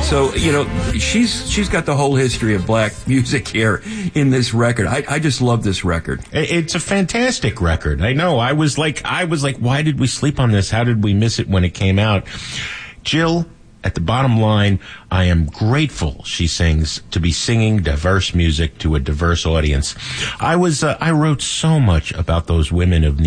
So, she's got the whole history of black music here in this record. I just love this record. It's a fantastic record. I know. I was like, why did we sleep on this? How did we miss it when it came out? Jill, at the bottom line, I am grateful, she sings, to be singing diverse music to a diverse audience. I wrote so much about those women of